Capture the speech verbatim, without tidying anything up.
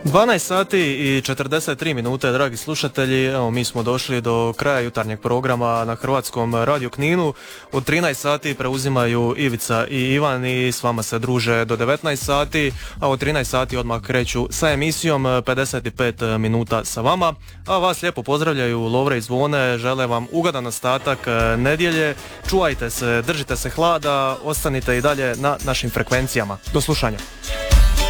dvanaest sati i četrdeset tri minute, dragi slušatelji, evo mi smo došli do kraja jutarnjeg programa na Hrvatskom radiju Kninu. Od trinaest sati preuzimaju Ivica i Ivan i s vama se druže do devetnaest sati, a od trinaest sati odmah kreću sa emisijom pedeset pet minuta sa vama, a vas lijepo pozdravljaju Lovre i Zvone, žele vam ugodan ostatak nedjelje, čuvajte se, držite se hlada, ostanite i dalje na našim frekvencijama. Do slušanja.